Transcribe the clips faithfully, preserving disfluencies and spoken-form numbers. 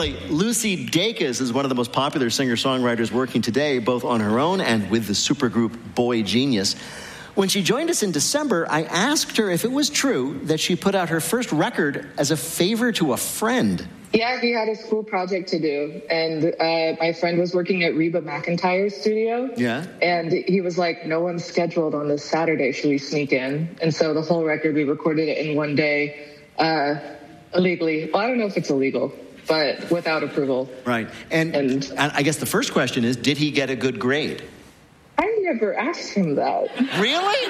finally, Lucy Dacus is one of the most popular singer-songwriters working today, both on her own and with the supergroup Boy Genius. When she joined us in December, I asked her if it was true that she put out her first record as a favor to a friend. Yeah, he had a school project to do, and uh, my friend was working at Reba McEntire's studio. Yeah. And he was like, no one's scheduled on this Saturday. Should we sneak in? And so the whole record, we recorded it in one day, uh, illegally. Well, I don't know if it's illegal, but without approval. Right. And, and, and I guess the first question is, did he get a good grade? I never asked him that. Really?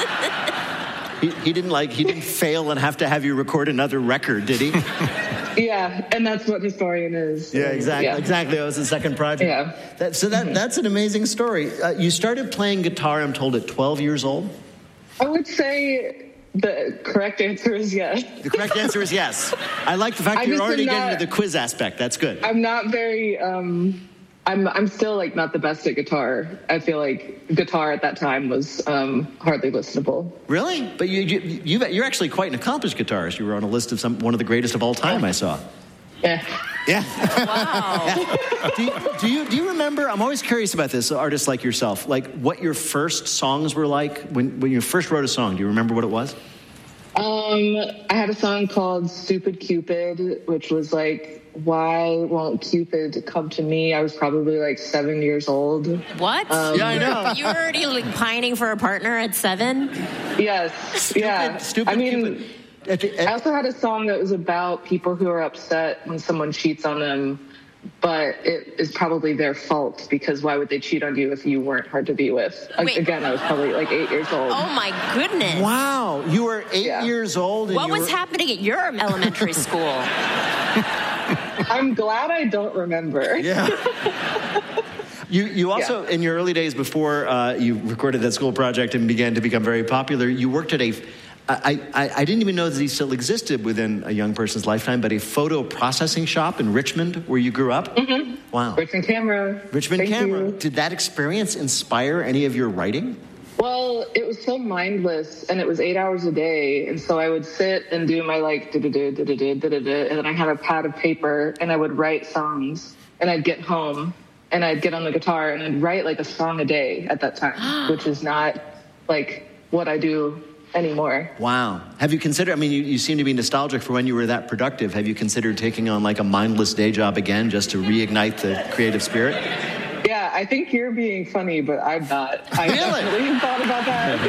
he, he didn't like, he didn't fail and have to have you record another record, did he? Yeah, and that's what Historian is. Yeah, exactly. Yeah. Exactly. That was the second project. Yeah. That, so that that's an amazing story. Uh, you started playing guitar, I'm told, at twelve years old? I would say the correct answer is yes. The correct answer is yes. I like the fact that you're already not, getting to the quiz aspect. That's good. I'm not very... Um, I'm I'm still like not the best at guitar. I feel like guitar at that time was um, hardly listenable. Really? But you, you you you're actually quite an accomplished guitarist. You were on a list of some one of the greatest of all time. I saw. Yeah. Yeah. Wow. Yeah. Do, you, do you do you remember? I'm always curious about this. Artists like yourself, like what your first songs were like when when you first wrote a song. Do you remember what it was? Um, I had a song called "Stupid Cupid," which was like, why won't Cupid come to me? I was probably like seven years old. What? Um, yeah, I know. You were already like pining for a partner at seven? Yes. Stupid, yeah. Stupid I mean, Cupid. At the, at- I also had a song that was about people who are upset when someone cheats on them, but it is probably their fault because why would they cheat on you if you weren't hard to be with? Wait. Again, I was probably like eight years old. Oh my goodness. Wow, you were eight Yeah. years old. And What you was were... happening at your elementary school? I'm glad I don't remember. Yeah. You you also, yeah. in your early days before uh, you recorded that school project and began to become very popular, you worked at a, I, I, I didn't even know that these still existed within a young person's lifetime, but a photo processing shop in Richmond where you grew up? Mm-hmm. Wow. Richmond Camera. Richmond Thank Camera. you. Did that experience inspire any of your writing? Well, it was so mindless, and it was eight hours a day, and so I would sit and do my, like, da-da-da, da-da-da, da-da-da, and then I had a pad of paper, and I would write songs, and I'd get home, and I'd get on the guitar, and I'd write, like, a song a day at that time, which is not, like, what I do anymore. Wow. Have you considered, I mean, you, you seem to be nostalgic for when you were that productive. Have you considered taking on, like, a mindless day job again just to reignite the creative spirit? Yeah, I think you're being funny, but I'm not. I really? definitely thought about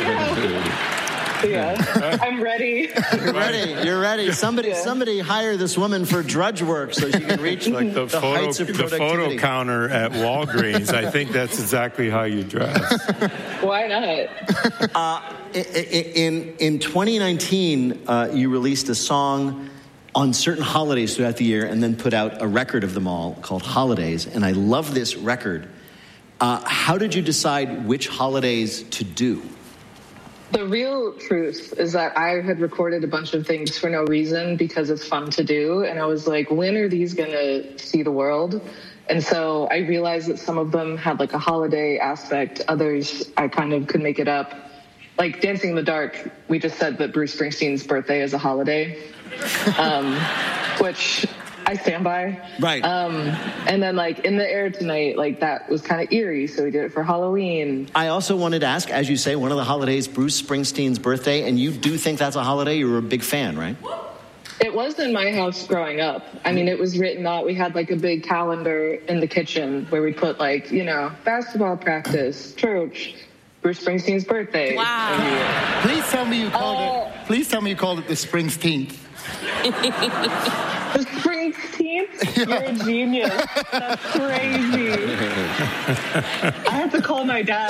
that. Yeah. yeah. I'm ready. You're ready. You're ready. Somebody yeah. somebody hire this woman for drudge work so she can reach like the, the photo, heights of the productivity. photo counter at Walgreens. I think that's exactly how you dress. Why not? Uh, in, in twenty nineteen, uh, you released a song on certain holidays throughout the year and then put out a record of them all called Holidays. And I love this record. Uh, how did you decide which holidays to do? The real truth is that I had recorded a bunch of things for no reason because it's fun to do. And I was like, when are these going to see the world? And so I realized that some of them had like a holiday aspect. Others, I kind of could make it up. Like Dancing in the Dark, we just said that Bruce Springsteen's birthday is a holiday. Um, which I stand by. Right. Um, and then, like, In the Air Tonight, like, that was kind of eerie, so we did it for Halloween. I also wanted to ask, as you say, one of the holidays, Bruce Springsteen's birthday, and you do think that's a holiday? You were a big fan, right? It was in my house growing up. I mean, it was written out. We had, like, a big calendar in the kitchen where we put, like, you know, basketball practice, church, Bruce Springsteen's birthday. Wow. Please tell me you called uh, it, please tell me you called it the Springsteenth. The Springsteenth? You're a genius. That's crazy. I have to call my dad.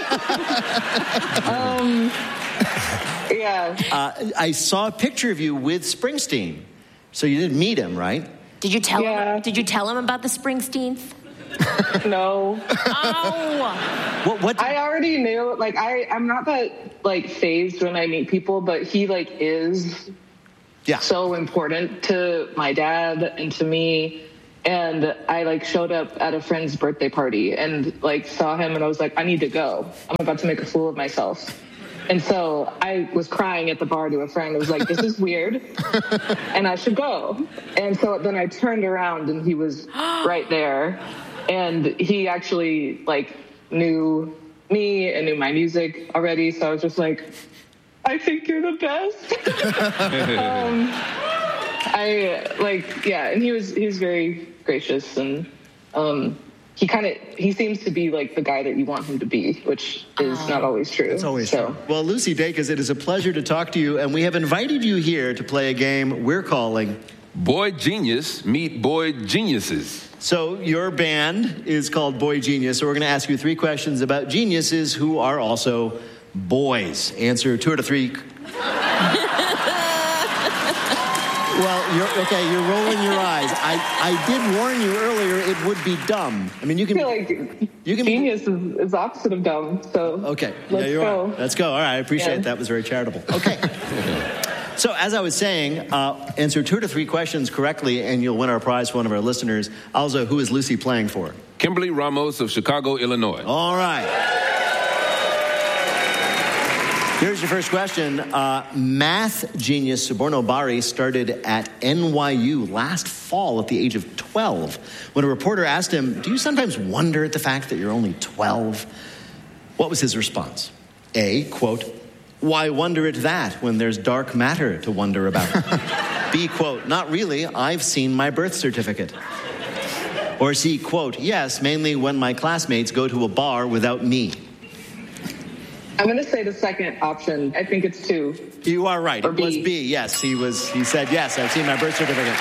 um, yeah. Uh, I saw a picture of you with Springsteen. So you didn't meet him, right? Did you tell yeah. him? Did you tell him about the Springsteenth? No. Oh. What? What? I already knew. Like, I, I'm not that like phased when I meet people, but he like is. Yeah. So important to my dad and to me. And I like showed up at a friend's birthday party and like saw him and I was like, I need to go. I'm about to make a fool of myself. And so I was crying at the bar to a friend. I was like, this is weird, and I should go. And so then I turned around, and he was right there. And he actually, like, knew me and knew my music already. So I was just like, I think you're the best. um, I, like, yeah, and he was, he was very gracious, and um, he kind of, he seems to be like the guy that you want him to be, which is oh. not always true. It's always so. true. Well, Lucy Dacus, it is a pleasure to talk to you, and we have invited you here to play a game we're calling Boy Genius Meet Boy Geniuses. So your band is called Boy Genius, so we're going to ask you three questions about geniuses who are also boys. Answer two out of three. Well, you're, okay, you're rolling your eyes. I, I did warn you earlier it would be dumb. I mean, you can... I feel like you can genius is, is opposite of dumb, so... Okay, let's yeah, you go. are. Let's go. All right, I appreciate yeah. it. That was very charitable. Okay. So, as I was saying, uh, answer two to three questions correctly, and you'll win our prize for one of our listeners. Also, who is Lucy playing for? Kimberly Ramos of Chicago, Illinois. All right. Here's your first question. Uh, math genius Suborno Bari started at N Y U last fall at the age of twelve. When a reporter asked him, do you sometimes wonder at the fact that you're only twelve? What was his response? A, quote, why wonder at that when there's dark matter to wonder about? B, quote, not really. I've seen my birth certificate. Or C, quote, yes, mainly when my classmates go to a bar without me. I'm going to say the second option. I think it's two. You are right. Or it B. was B. Yes, he was. He said, yes, I've seen my birth certificate.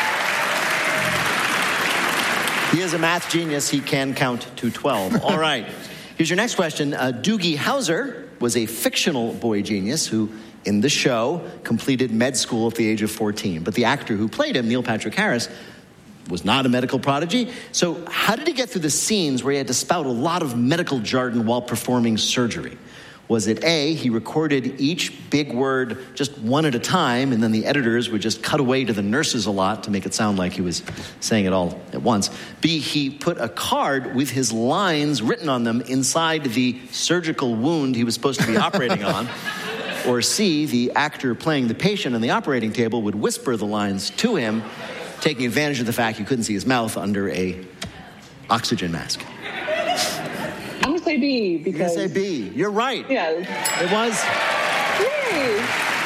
He is a math genius. He can count to twelve. All right. Here's your next question. Uh, Doogie Howser was a fictional boy genius who, in the show, completed med school at the age of fourteen. But the actor who played him, Neil Patrick Harris, was not a medical prodigy. So how did he get through the scenes where he had to spout a lot of medical jargon while performing surgery? Was it A, he recorded each big word just one at a time, and then the editors would just cut away to the nurses a lot to make it sound like he was saying it all at once? B, he put a card with his lines written on them inside the surgical wound he was supposed to be operating on. Or C, the actor playing the patient on the operating table would whisper the lines to him, taking advantage of the fact you couldn't see his mouth under a oxygen mask. I'm going to say B because... You say B. You're right. Yeah. It was. Yay!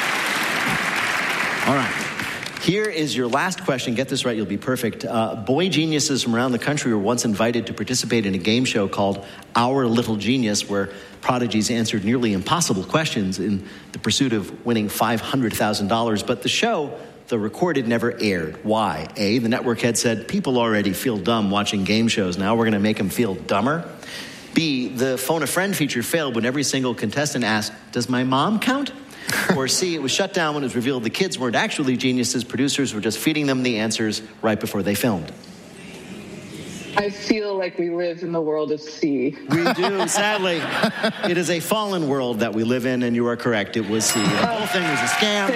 All right. Here is your last question. Get this right, you'll be perfect. Uh, boy geniuses from around the country were once invited to participate in a game show called Our Little Genius, where prodigies answered nearly impossible questions in the pursuit of winning five hundred thousand dollars. But the show, the recorded, never aired. Why? A, the network had said, people already feel dumb watching game shows. Now we're going to make them feel dumber. B, the phone a friend feature failed when every single contestant asked, does my mom count? Or C, it was shut down when it was revealed the kids weren't actually geniuses. Producers were just feeding them the answers right before they filmed. I feel like we live in the world of C. We do, sadly. It is a fallen world that we live in, and you are correct. It was C. The whole thing was a scam.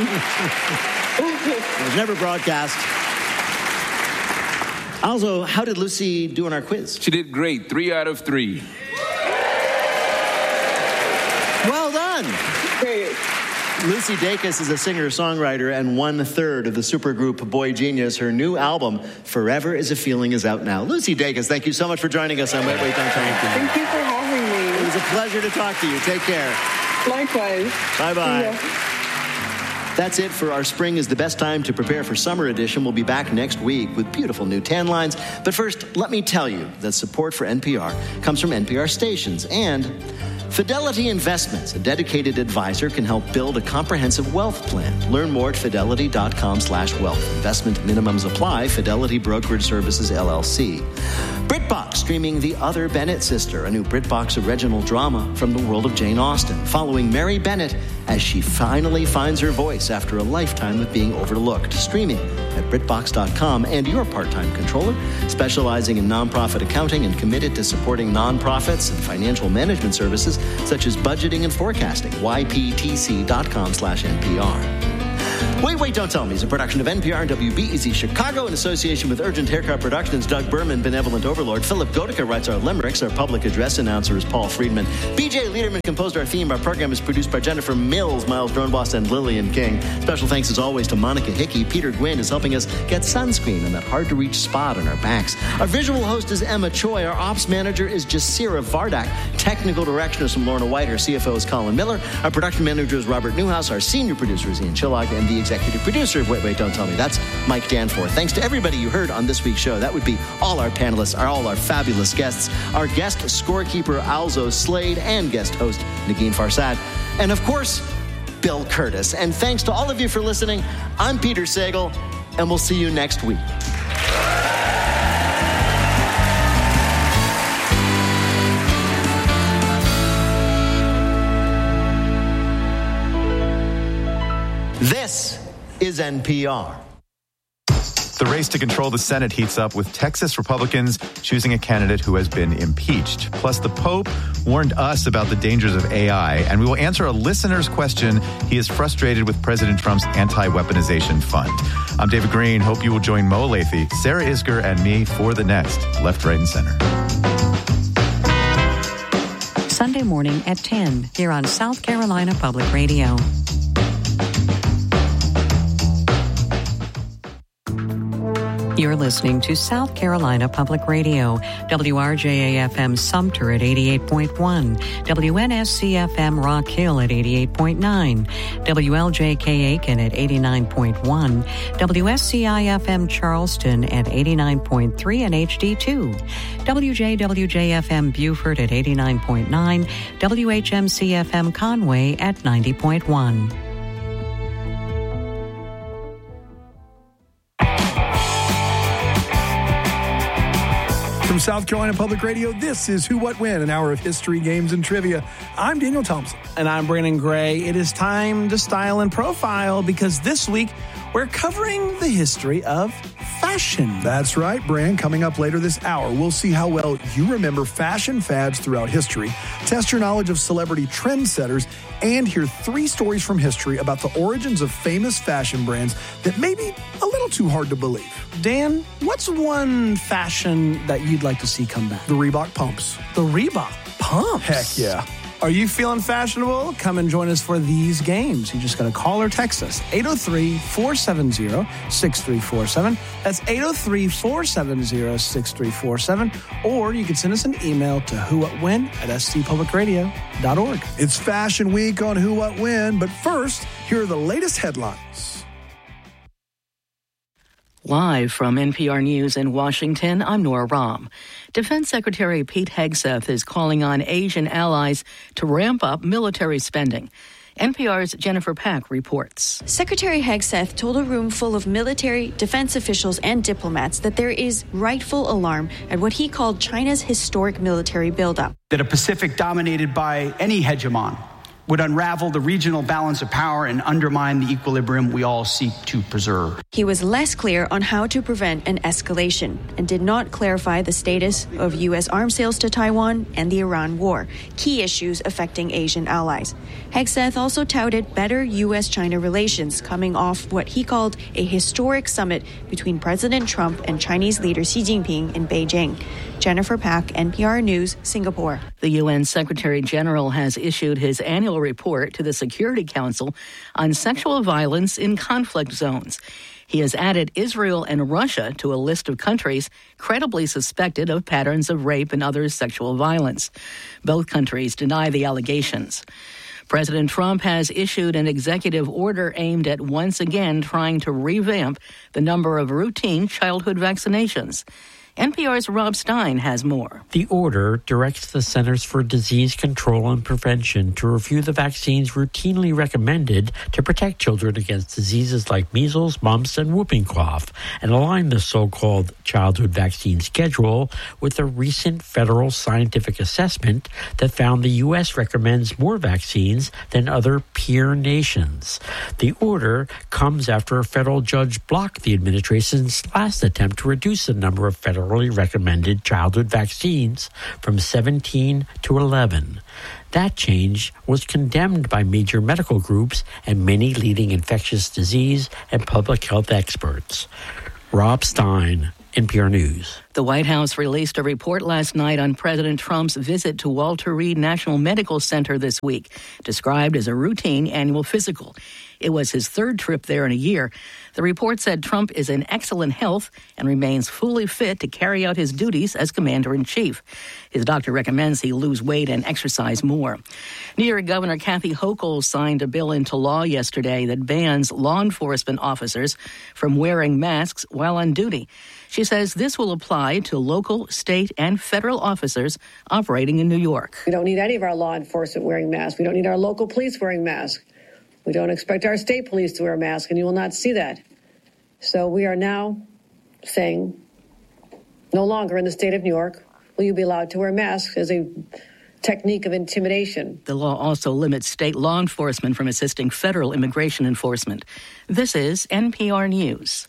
It was never broadcast. Also, how did Lucy do on our quiz? She did great. Three out of three. Well done. Great. Lucy Dacus is a singer-songwriter and one-third of the supergroup Boy Genius. Her new album, Forever Is a Feeling, is out now. Lucy Dacus, thank you so much for joining us on Wait, Wait, Don't Tell Me. Thank you for having me. It was a pleasure to talk to you. Take care. Likewise. Bye-bye. That's it for our Spring is the Best Time to Prepare for Summer edition. We'll be back next week with beautiful new tan lines. But first, let me tell you that support for N P R comes from N P R stations and Fidelity Investments, a dedicated advisor, can help build a comprehensive wealth plan. Learn more at fidelity.com slash wealth. Investment minimums apply. Fidelity Brokerage Services, L L C. BritBox, streaming The Other Bennett Sister, a new BritBox original drama from the world of Jane Austen, following Mary Bennett as she finally finds her voice after a lifetime of being overlooked. Streaming at BritBox dot com. And your part-time controller, specializing in nonprofit accounting and committed to supporting nonprofits and financial management services such as budgeting and forecasting. Y P T C dot com slash N P R. Wait, Wait, Don't Tell Me is a production of N P R and W B E Z Chicago in association with Urgent Haircut Productions. Doug Berman, Benevolent Overlord. Philip Gotica writes our limericks. Our public address announcer is Paul Friedman. B J Liederman composed our theme. Our program is produced by Jennifer Mills, Miles Droneboss, and Lillian King. Special thanks as always to Monica Hickey. Peter Gwynn is helping us get sunscreen in that hard-to-reach spot on our backs. Our visual host is Emma Choi. Our ops manager is Jasira Vardak. Technical direction is from Lorna White. Our C F O is Colin Miller. Our production manager is Robert Newhouse. Our senior producer is Ian Chillag. And the executive producer of Wait, Wait, Don't Tell Me, that's Mike Danforth. Thanks to everybody you heard on this week's show. That would be all our panelists, all our fabulous guests, our guest scorekeeper Alzo Slade, and guest host Nagin Farsad. And of course, Bill Curtis. And thanks to all of you for listening. I'm Peter Sagal, and we'll see you next week. This is N P R. The race to control the Senate heats up with Texas Republicans choosing a candidate who has been impeached. Plus, the Pope warned us about the dangers of A I, and we will answer a listener's question. He is frustrated with President Trump's anti-weaponization fund. I'm David Green. Hope you will join Mo Lathey, Sarah Isgur, and me for the next Left, Right, and Center. Sunday morning at ten here on South Carolina Public Radio. You're listening to South Carolina Public Radio, W R J A F M Sumter at eighty-eight point one, W N S C F M Rock Hill at eighty-eight point nine, W L J K Aiken at eighty-nine point one, W S C I F M Charleston at eighty-nine point three and H D two, W J W J F M Beaufort at eighty-nine point nine, W H M C F M Conway at ninety point one. From South Carolina Public Radio, this is Who, What, When, an hour of history, games, and trivia. I'm Daniel Thompson. And I'm Brandon Gray. It is time to style and profile because this week we're covering the history of fashion. That's right, Brand. Coming up later this hour, we'll see how well you remember fashion fads throughout history, test your knowledge of celebrity trendsetters, and hear three stories from history about the origins of famous fashion brands that may be a little too hard to believe. Dan, what's one fashion that you'd like to see come back? The Reebok pumps. The Reebok pumps? Heck yeah. Are you feeling fashionable? Come and join us for these games. You just got to call or text us. eight oh three, four seven zero, six three four seven. That's eight oh three, four seven zero, six three four seven. Or you can send us an email to whowhatwhen at s c public radio dot org. It's Fashion Week on Who, What, When. But first, here are the latest headlines. Live from N P R News in Washington, I'm Nora Rahm. Defense Secretary Pete Hegseth is calling on Asian allies to ramp up military spending. N P R's Jennifer Pack reports. Secretary Hegseth told a room full of military, defense officials, and diplomats that there is rightful alarm at what he called China's historic military buildup. That a Pacific dominated by any hegemon would unravel the regional balance of power and undermine the equilibrium we all seek to preserve. He was less clear on how to prevent an escalation and did not clarify the status of U S arms sales to Taiwan and the Iran war, key issues affecting Asian allies. Hegseth also touted better U S China relations coming off what he called a historic summit between President Trump and Chinese leader Xi Jinping in Beijing. Jennifer Pack, N P R News, Singapore. The U N Secretary General has issued his annual report to the Security Council on sexual violence in conflict zones. He has added Israel and Russia to a list of countries credibly suspected of patterns of rape and other sexual violence. Both countries deny the allegations. President Trump has issued an executive order aimed at once again trying to revamp the number of routine childhood vaccinations. N P R's Rob Stein has more. The order directs the Centers for Disease Control and Prevention to review the vaccines routinely recommended to protect children against diseases like measles, mumps, and whooping cough, and align the so-called childhood vaccine schedule with a recent federal scientific assessment that found the U S recommends more vaccines than other peer nations. The order comes after a federal judge blocked the administration's last attempt to reduce the number of federal recommended childhood vaccines from seventeen to eleven. That change was condemned by major medical groups and many leading infectious disease and public health experts. Rob Stein, N P R News. The White House released a report last night on President Trump's visit to Walter Reed National Medical Center this week, described as a routine annual physical. It was his third trip there in a year. The report said Trump is in excellent health and remains fully fit to carry out his duties as commander-in-chief. His doctor recommends he lose weight and exercise more. New York Governor Kathy Hochul signed a bill into law yesterday that bans law enforcement officers from wearing masks while on duty. She says this will apply to local, state, and federal officers operating in New York. We don't need any of our law enforcement wearing masks. We don't need our local police wearing masks. We don't expect our state police to wear a mask, and you will not see that. So we are now saying no longer in the state of New York will you be allowed to wear masks as a technique of intimidation. The law also limits state law enforcement from assisting federal immigration enforcement. This is N P R News.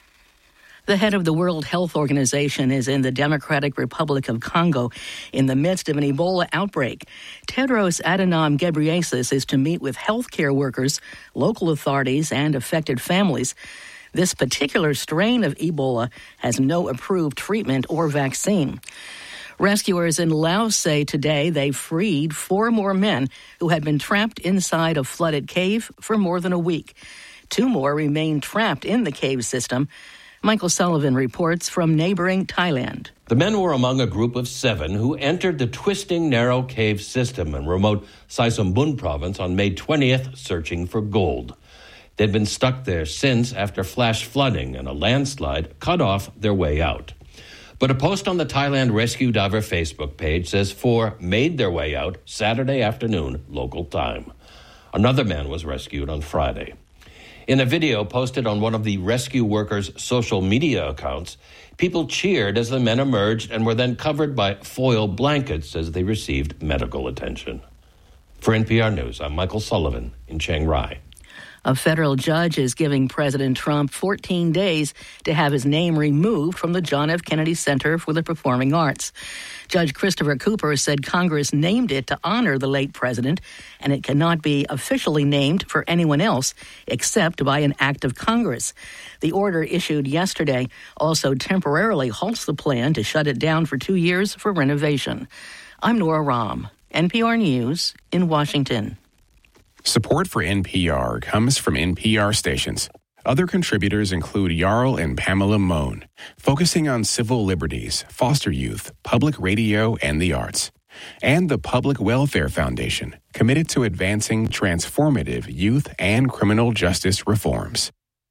The head of the World Health Organization is in the Democratic Republic of Congo in the midst of an Ebola outbreak. Tedros Adhanom Ghebreyesus is to meet with healthcare workers, local authorities, and affected families. This particular strain of Ebola has no approved treatment or vaccine. Rescuers in Laos say today they freed four more men who had been trapped inside a flooded cave for more than a week. Two more remain trapped in the cave system. Michael Sullivan reports from neighboring Thailand. The men were among a group of seven who entered the twisting, narrow cave system in remote Saisumbun province on May twentieth, searching for gold. They'd been stuck there since after flash flooding and a landslide cut off their way out. But a post on the Thailand Rescue Diver Facebook page says four made their way out Saturday afternoon, local time. Another man was rescued on Friday. In a video posted on one of the rescue workers' social media accounts, people cheered as the men emerged and were then covered by foil blankets as they received medical attention. For N P R News, I'm Michael Sullivan in Chiang Rai. A federal judge is giving President Trump fourteen days to have his name removed from the John F. Kennedy Center for the Performing Arts. Judge Christopher Cooper said Congress named it to honor the late president, and it cannot be officially named for anyone else except by an act of Congress. The order issued yesterday also temporarily halts the plan to shut it down for two years for renovation. I'm Nora Rahm, N P R News in Washington. Support for N P R comes from N P R stations. Other contributors include Jarl and Pamela Mohn, focusing on civil liberties, foster youth, public radio, and the arts. And the Public Welfare Foundation, committed to advancing transformative youth and criminal justice reforms.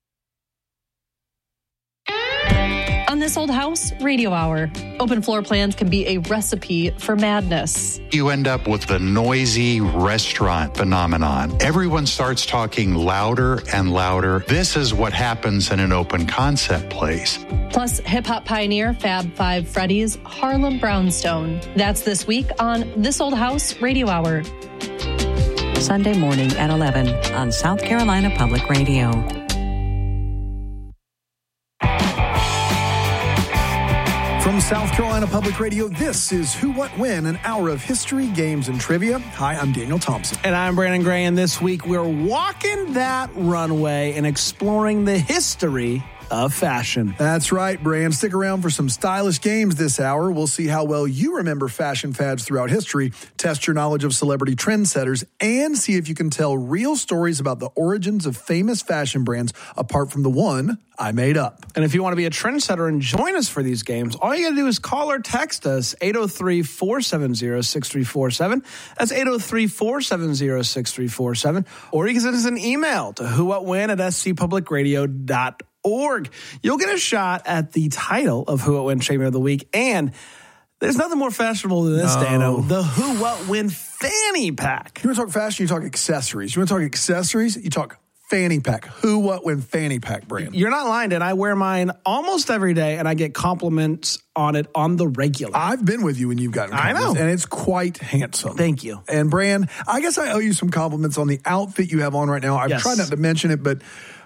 On This Old House Radio Hour, open floor plans can be a recipe for madness. You end up with the noisy restaurant phenomenon. Everyone starts talking louder and louder. This is what happens in an open concept place. Plus, hip-hop pioneer Fab Five Freddy's Harlem Brownstone. That's this week on This Old House Radio Hour. Sunday morning at eleven on South Carolina Public Radio. From South Carolina Public Radio, this is Who, What, When, an hour of history, games, and trivia. Hi, I'm Daniel Thompson. And I'm Brandon Gray, and this week we're walking that runway and exploring the history of fashion. That's right, Brand. Stick around for some stylish games this hour. We'll see how well you remember fashion fads throughout history, test your knowledge of celebrity trendsetters, and see if you can tell real stories about the origins of famous fashion brands apart from the one I made up. And if you want to be a trendsetter and join us for these games, all you got to do is call or text us, eight oh three, four seven zero, six three four seven. That's eight oh three, four seven zero, six three four seven. Or you can send us an email to who what when at s c public radio dot org. You'll get a shot at the title of Who What When Champion of the Week, and there's nothing more fashionable than this, no. Dano. The Who What When fanny pack. You want to talk fashion, you talk accessories. You want to talk accessories, you talk fanny pack. Who, what, when fanny pack brand. You're not lying, Dan. I wear mine almost every day, and I get compliments on it on the regular. I've been with you when you've gotten compliments. I know. And it's quite handsome. Thank you. And Brand, I guess I owe you some compliments on the outfit you have on right now. I've yes. tried not to mention it, but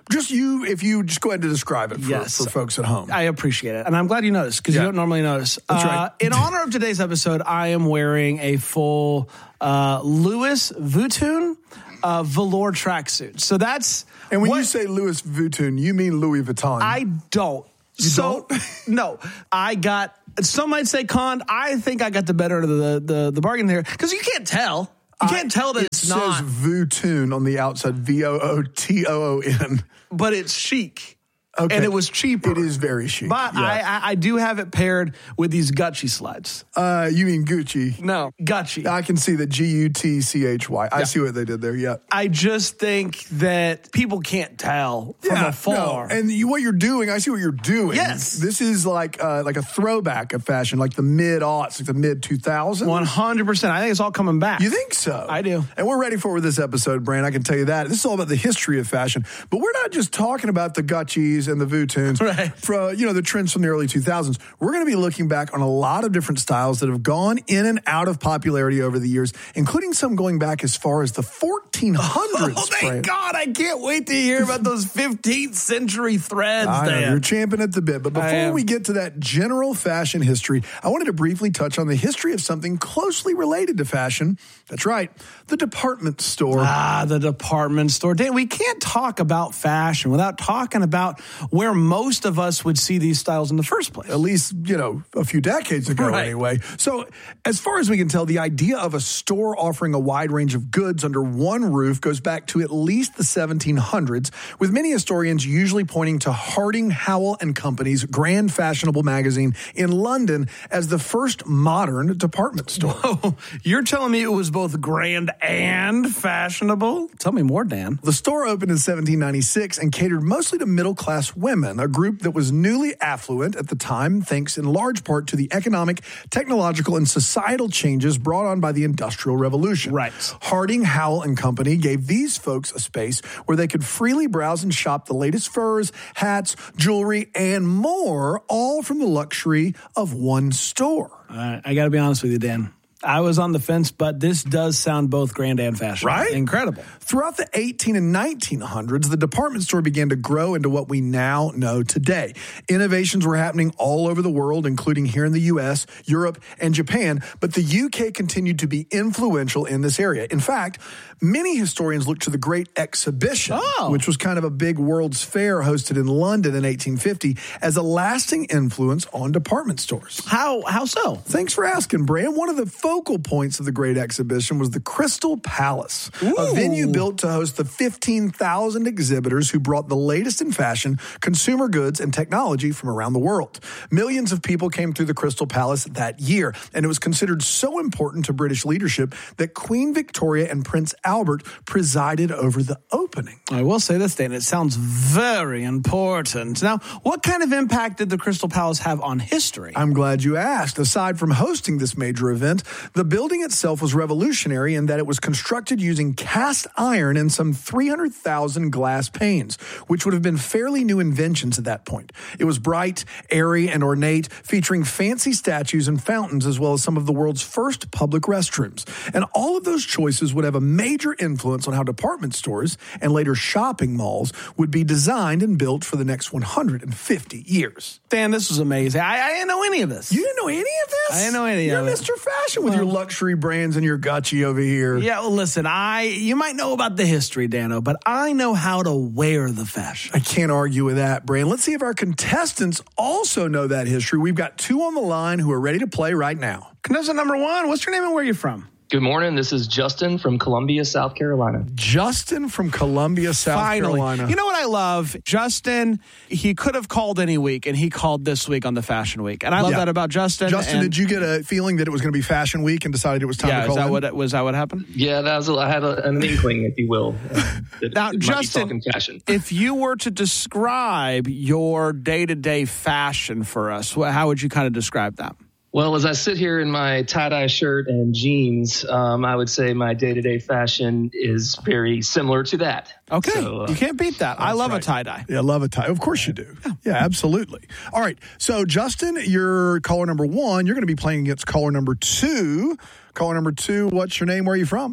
Just you, if you just go ahead and describe it for, Yes. for folks at home. I appreciate it. And I'm glad you noticed because Yeah. you don't normally notice. That's Uh, right. In honor of today's episode, I am wearing a full uh, Louis Vuitton uh, velour tracksuit. So that's. And when what- you say Louis Vuitton, you mean Louis Vuitton. I don't. You so, no, I got, some might say conned. I think I got the better of the, the, the bargain there because you can't tell. You can't tell that it it's says not. Vuitton on the outside, V O O T O O N. But it's chic. Okay. And it was cheaper. It is very chic. But yeah. I, I, I do have it paired with these Gucci slides. Uh, you mean Gucci? No, Gucci. I can see the G U T C H Y. I Yeah. see what they did there, yeah. I just think that people can't tell from Yeah, afar. no. And you, what you're doing, I see what you're doing. Yes. This is like uh, like a throwback of fashion, like the mid-aughts, like the mid two thousands. one hundred percent. I think it's all coming back. You think so? I do. And we're ready for it with this episode, Brand. I can tell you that. This is all about the history of fashion. But we're not just talking about the Gucci's and the Vuittons. Right. For, you know, the trends from the early two thousands. We're going to be looking back on a lot of different styles that have gone in and out of popularity over the years, including some going back as far as the fourteen hundreds. Oh, thank Brand. God. I can't wait to hear about those fifteenth century threads, I know, Dan. you're champing at the bit. But I before am. we get to that general fashion history, I wanted to briefly touch on the history of something closely related to fashion. That's right, the department store. Ah, the department store. Dan, we can't talk about fashion without talking about where most of us would see these styles in the first place. At least, you know, a few decades ago Right. anyway. So as far as we can tell, the idea of a store offering a wide range of goods under one roof goes back to at least the seventeen hundreds, with many historians usually pointing to Harding, Howell and Company's Grand Fashionable magazine in London as the first modern department store. Oh, you're telling me it was both grand and fashionable? Tell me more, Dan. The store opened in seventeen ninety-six and catered mostly to middle-class women, a group that was newly affluent at the time, thanks in large part to the economic, technological, and societal changes brought on by the Industrial Revolution. Right. Harding, Howell and Company gave these folks a space where they could freely browse and shop the latest furs, hats, jewelry, and more, all from the luxury of one store. All right, I got to be honest with you, Dan. I was on the fence, but this does sound both grand and fashionable. Right? Incredible. Throughout the eighteen and nineteen hundreds, the department store began to grow into what we now know today. Innovations were happening all over the world, including here in the U S, Europe, and Japan, but the U K continued to be influential in this area. In fact, many historians look to the Great Exhibition, Oh. which was kind of a big World's Fair hosted in London in eighteen fifty, as a lasting influence on department stores. How how so? Thanks for asking, Bram. One of the focal points of the Great Exhibition was the Crystal Palace, a venue built to host the fifteen thousand exhibitors who brought the latest in fashion, consumer goods, and technology from around the world. Millions of people came through the Crystal Palace that year, and it was considered so important to British leadership that Queen Victoria and Prince Albert presided over the opening. I will say this, Dan. It sounds very important. Now, what kind of impact did the Crystal Palace have on history? I'm glad you asked. Aside from hosting this major event, the building itself was revolutionary in that it was constructed using cast iron and some three hundred thousand glass panes, which would have been fairly new inventions at that point. It was bright, airy, and ornate, featuring fancy statues and fountains, as well as some of the world's first public restrooms. And all of those choices would have a major influence on how department stores and later shopping malls would be designed and built for the next one hundred fifty years. Dan, this was amazing. I, I didn't know any of this. You didn't know any of this? I didn't know any You're of it. Mister Fashion with your luxury brands and your Gucci over here. Yeah, well, listen, I you might know about the history, Dano, but I know how to wear the fashion. I can't argue with that, Brand. Let's see if our contestants also know that history. We've got two on the line who are ready to play right now. Contestant number one, what's your name and where are you from? Good morning. This is Justin from Columbia, South Carolina. Justin from Columbia, South Finally. Carolina. You know what I love? Justin, he could have called any week, and he called this week on the Fashion Week. And I love Yeah. that about Justin. Justin, and- did you get a feeling that it was going to be Fashion Week and decided it was time yeah, to call is that in? what was that what happened? Yeah, that was. I had a, an inkling, if you will. Uh, that Now, it might be Justin, talking fashion. if you were to describe your day-to-day fashion for us, wh- how would you kind of describe that? Well, as I sit here in my tie-dye shirt and jeans, um, I would say my day-to-day fashion is very similar to that. Okay, So, uh, you can't beat that. I love right. a tie-dye. Yeah, love a tie. Of course you do. Yeah, absolutely. All right. So, Justin, you're caller number one. You're going to be playing against caller number two. Caller number two, what's your name? Where are you from?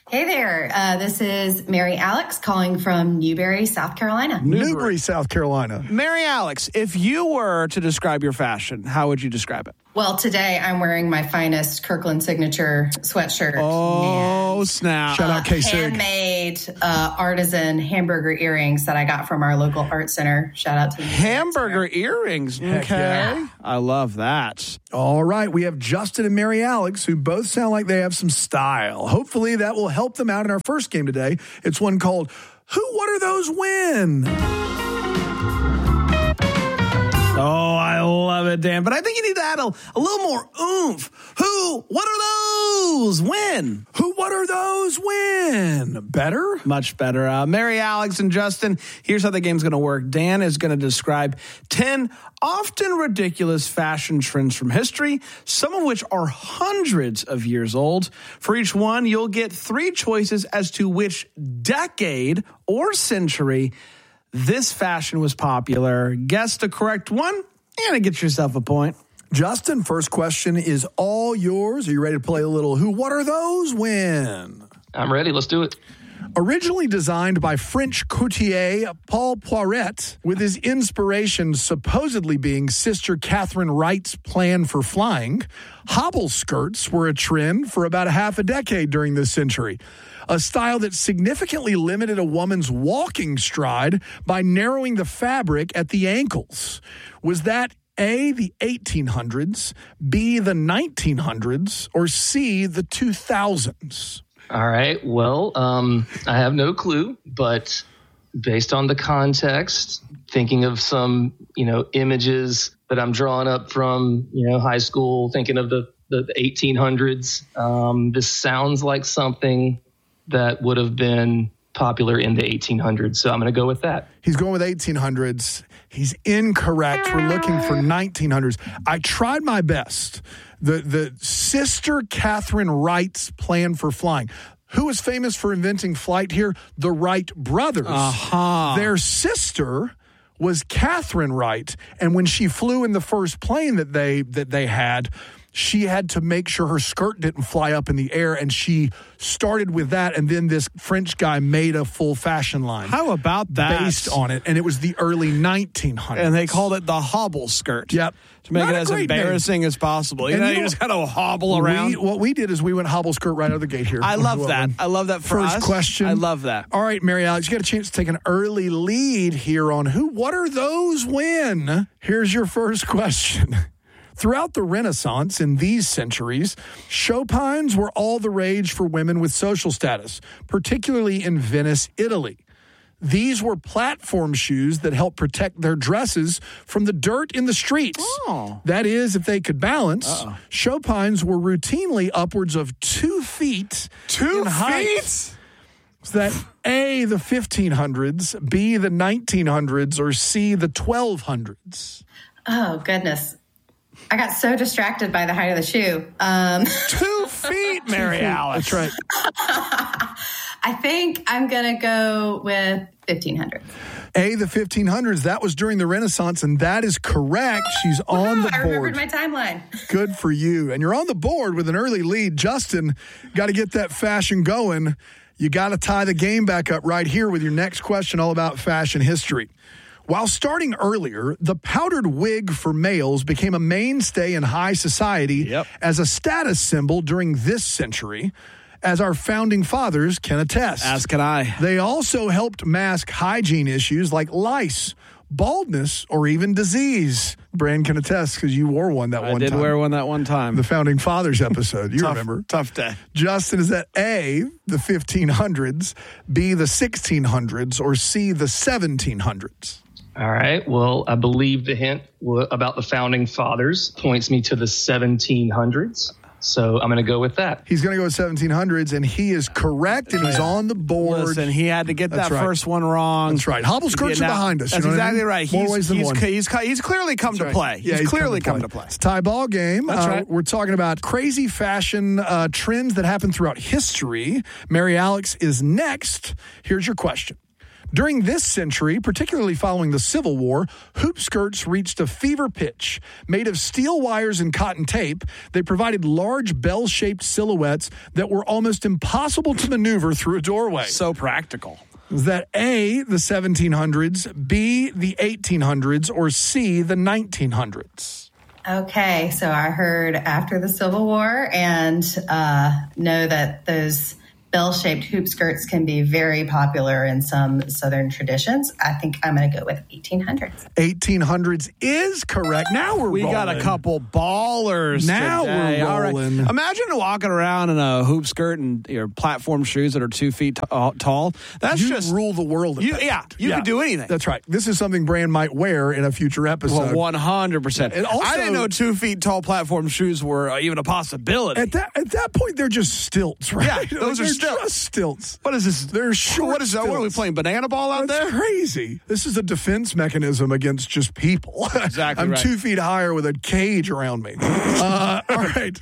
Hey there. Uh, this is Mary Alex calling from Newberry, South Carolina. Newberry, South Carolina. Mary Alex, if you were to describe your fashion, how would you describe it? Well, today I'm wearing my finest Kirkland signature sweatshirt. Oh, snap. Shout out K-Sig. Handmade uh, artisan hamburger earrings that I got from our local art center. Shout out to the Hamburger earrings. Heck Okay. yeah. I love that. All right, we have Justin and Mary Alex, who both sound like they have some style. Hopefully that will help them out in our first game today. It's one called Who, What Are Those Win? Oh, I love it, Dan. But I think you need to add a, a little more oomph. Who, what are those? Win. Who, what are those? Win. Better? Much better. Uh, Mary Alex and Justin, here's how the game's going to work. Dan is going to describe ten often ridiculous fashion trends from history, some of which are hundreds of years old. For each one, you'll get three choices as to which decade or century this fashion was popular. Guess the correct one, you're going to get yourself a point. Justin, first question is all yours. Are you ready to play a little Who, What Are Those? Win? I'm ready. Let's do it. Originally designed by French couturier Paul Poiret, with his inspiration supposedly being Sister Catherine Wright's plan for flying, hobble skirts were a trend for about a half a decade during this century. A style that significantly limited a woman's walking stride by narrowing the fabric at the ankles. Was that A, the eighteen hundreds, B, the nineteen hundreds, or C, the two thousands? All right. Well, um, I have no clue, but based on the context, thinking of some, you know, images that I'm drawing up from, you know, high school, thinking of the, the, the eighteen hundreds, um, this sounds like something that would have been popular in the eighteen hundreds. So I'm going to go with that. He's going with eighteen hundreds. He's incorrect. We're looking for nineteen hundreds. I tried my best. The the Sister Catherine Wright's plan for flying. Who was famous for inventing flight here? The Wright brothers. Uh-huh. Their sister was Catherine Wright, and when she flew in the first plane that they that they had, she had to make sure her skirt didn't fly up in the air, and she started with that, and then this French guy made a full fashion line. How about that? Based on it, and it was the early nineteen hundreds. And they called it the hobble skirt. Yep. To make Not it a as great embarrassing as possible. You And know, you you know- just got to hobble around. We, what we did is we went hobble skirt right out of the gate here. I love Well, that. I love that for First us. question. I love that. All right, Mary Alex, you got a chance to take an early lead here on Who, What Are Those? Win? Here's your first question. Throughout the Renaissance in these centuries, chopines were all the rage for women with social status, particularly in Venice, Italy. These were platform shoes that helped protect their dresses from the dirt in the streets. Oh. That is, if they could balance. Uh-oh. Chopines were routinely upwards of two feet Two in height. feet? So that A, the fifteen hundreds, B, the nineteen hundreds, or C, the twelve hundreds. Oh, goodness. I got so distracted by the height of the shoe. Um, Two feet, Mary Alice. That's right. I think I'm going to go with fifteen hundred. A, the fifteen hundreds. That was during the Renaissance, and that is correct. She's on the I remembered board. my timeline. Good for you. And you're on the board with an early lead. Justin, got to get that fashion going. You got to tie the game back up right here with your next question all about fashion history. While starting earlier, the powdered wig for males became a mainstay in high society Yep. as a status symbol during this century, as our founding fathers can attest. As can I. They also helped mask hygiene issues like lice, baldness, or even disease. Brand can attest because you wore one that I one did time. wear one that one time. The Founding Fathers episode. You Tough- remember. Tough day. Justin, is that A, the fifteen hundreds, B, the sixteen hundreds, or C, the seventeen hundreds? All right. Well, I believe the hint w- about the founding fathers points me to the seventeen hundreds. So I'm going to go with that. He's going to go with seventeen hundreds, and he is correct, and he's on the board. Listen, he had to get That's that right. first one wrong. That's right. Hobble skirts Yeah, are now- behind us. That's you know what I exactly mean? right. More He's, ways than he's, one. He's, he's clearly come That's to right. play. Yeah, he's clearly come to play. It's a tie ball game. That's Uh, right. We're talking about crazy fashion uh, trends that happen throughout history. Mary Alex is next. Here's your question. During this century, particularly following the Civil War, hoop skirts reached a fever pitch. Made of steel wires and cotton tape, they provided large bell-shaped silhouettes that were almost impossible to maneuver through a doorway. So practical. Is that A, the seventeen hundreds, B, the eighteen hundreds, or C, the nineteen hundreds? Okay, so I heard after the Civil War and uh, know that those bell-shaped hoop skirts can be very popular in some Southern traditions. I think I'm going to go with eighteen hundreds. eighteen hundreds is correct. Now we're we rolling. got a couple ballers Now today. we're All right. rolling. Imagine walking around in a hoop skirt and your platform shoes that are two feet t- uh, tall. That's you just rule the world. At you, that yeah, point. you yeah, can do anything. That's right. This is something Brand might wear in a future episode. Well, one hundred percent. And also, I didn't know two feet tall platform shoes were uh, even a possibility. At that at that point, they're just stilts, right? Yeah, those Like, are they're stilts. Just stilts. What is this? They're short. What is that? What are we stilts. playing? Banana ball out That's there? crazy. This is a defense mechanism against just people. Exactly I'm right. two feet higher with a cage around me. uh, all right.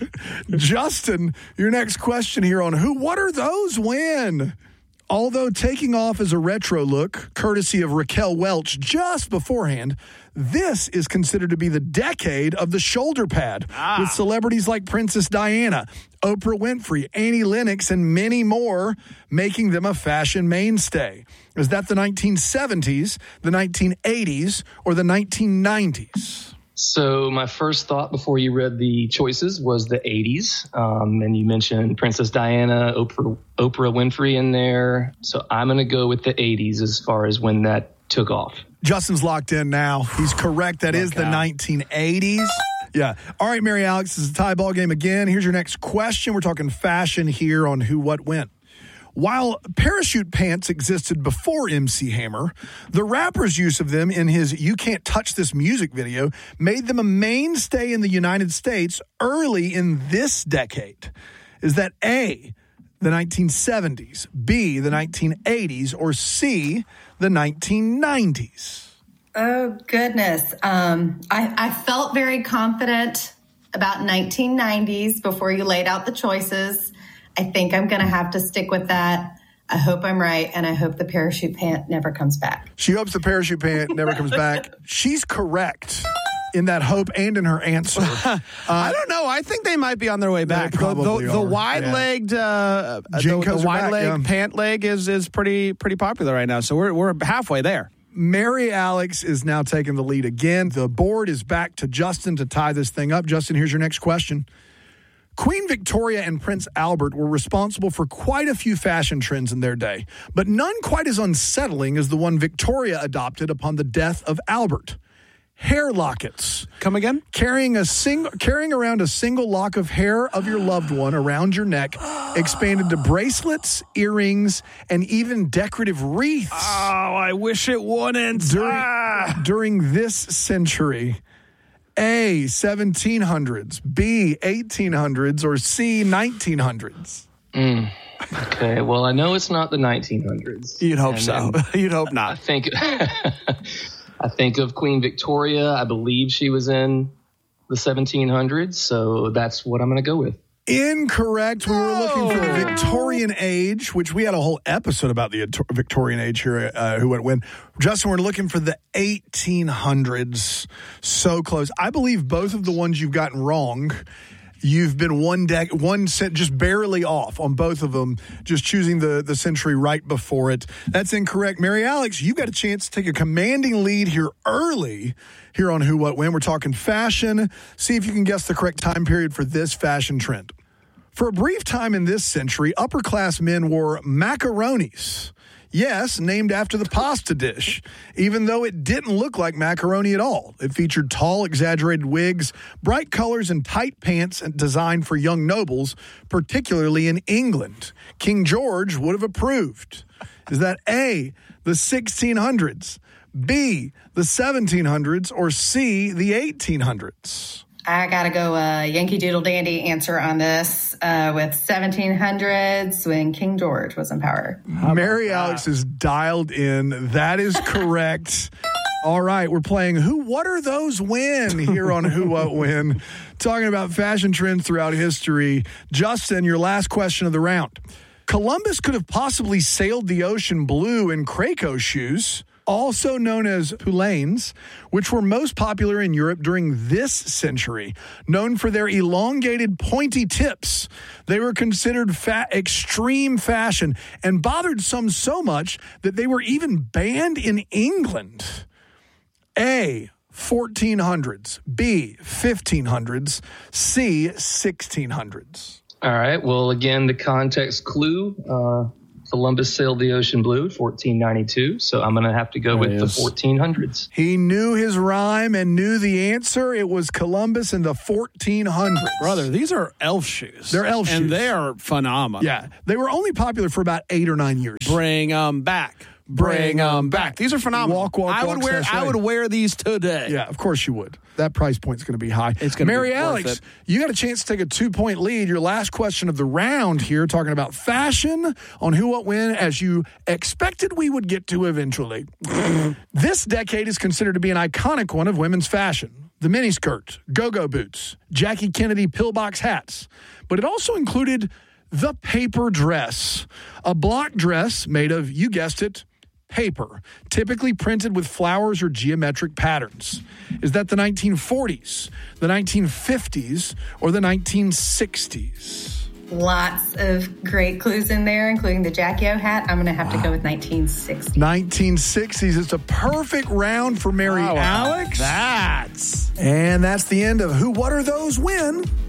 Justin, your next question here on Who What Are Those When? Although taking off as a retro look, courtesy of Raquel Welch just beforehand, this is considered to be the decade of the shoulder pad, Ah. with celebrities like Princess Diana, Oprah Winfrey, Annie Lennox, and many more making them a fashion mainstay. Is that the nineteen seventies, the nineteen eighties, or the nineteen nineties? So my first thought before you read the choices was the eighties, um, and you mentioned Princess Diana, Oprah, Oprah Winfrey in there. So I'm going to go with the eighties as far as when that took off. Justin's locked in now. He's correct. That is the nineteen eighties. Yeah. All right, Mary Alex, this is a tie ball game again. Here's your next question. We're talking fashion here on Who What When. While parachute pants existed before M C Hammer, the rapper's use of them in his You Can't Touch This music video made them a mainstay in the United States early in this decade. Is that A, the nineteen seventies, B, the nineteen eighties, or C, the nineteen nineties? Oh, goodness. Um, I, I felt very confident about nineteen nineties before you laid out the choices. I think I'm going to have to stick with that. I hope I'm right, and I hope the parachute pant never comes back. She hopes the parachute pant never comes back. She's correct in that hope and in her answer. Uh, I don't know. I think they might be on their way back. They probably the the, the are, wide-legged, uh, the, Jinkos the are back, wide-legged yeah. pant leg is is pretty pretty popular right now. So we're we're halfway there. Mary Alex is now taking the lead again. The board is back to Justin to tie this thing up. Justin, here's your next question. Queen Victoria and Prince Albert were responsible for quite a few fashion trends in their day, but none quite as unsettling as the one Victoria adopted upon the death of Albert. Hair lockets. Come again? Carrying a single, carrying around a single lock of hair of your loved one around your neck expanded to bracelets, earrings, and even decorative wreaths. Oh, I wish it wouldn't. During, Ah. during this century, A, seventeen hundreds, B, eighteen hundreds, or C, nineteen hundreds? Mm. Okay, well, I know it's not the nineteen hundreds. You'd hope And- so. and You'd hope I not. think I think of Queen Victoria. I believe she was in the seventeen hundreds, so that's what I'm going to go with. Incorrect. We were looking for the Victorian age, which we had a whole episode about the Victorian age here, uh, Who What When. Justin, we're looking for the eighteen hundreds. So close. I believe both of the ones you've gotten wrong. You've been one deck, one cent, just barely off on both of them, just choosing the, the century right before it. That's incorrect. Mary Alex, you've got a chance to take a commanding lead here early here on Who What When. We're talking fashion. See if you can guess the correct time period for this fashion trend. For a brief time in this century, upper-class men wore macaronis. Yes, named after the pasta dish, even though it didn't look like macaroni at all. It featured tall, exaggerated wigs, bright colors, and tight pants designed for young nobles, particularly in England. King George would have approved. Is that A, the sixteen hundreds, B, the seventeen hundreds, or C, the eighteen hundreds? I got to go uh, Yankee Doodle Dandy answer on this uh, with seventeen hundreds when King George was in power. Mary Alex is dialed in. That is correct. All right, we're playing Who What Are Those When here on Who What When, talking about fashion trends throughout history. Justin, your last question of the round. Columbus could have possibly sailed the ocean blue in Craco shoes, also known as poulaines, which were most popular in Europe during this century. Known for their elongated, pointy tips, they were considered fa- extreme fashion and bothered some so much that they were even banned in England. A, fourteen hundreds, B, fifteen hundreds, C, sixteen hundreds. All right. Well, again, the context clue, uh, Columbus sailed the ocean blue, fourteen ninety-two. So I'm going to have to go with the fourteen hundreds. He knew his rhyme and knew the answer. It was Columbus in the fourteen hundreds. Brother, these are elf shoes. They're elf shoes. And they are phenomenal. Yeah. They were only popular for about eight or nine years. Bring them back. Bring them back. These are phenomenal. Walk, walk, I would walk, wear. slash, I would right. wear these today. Yeah, of course you would. That price point's going to be high. It's going to Mary be worth Alex, it. you got a chance to take a two-point lead. Your last question of the round here, talking about fashion on Who What When, as you expected we would get to eventually. This decade is considered to be an iconic one of women's fashion. The miniskirt, go-go boots, Jackie Kennedy pillbox hats. But it also included the paper dress, a block dress made of, you guessed it, paper, typically printed with flowers or geometric patterns. Is that the nineteen forties, the nineteen fifties, or the nineteen sixties? Lots of great clues in there, including the Jackie O hat. I'm going to have to go with nineteen sixty. nineteen sixties. It's a perfect round for Mary Oh, Alex. That's. And that's the end of Who What Are Those When?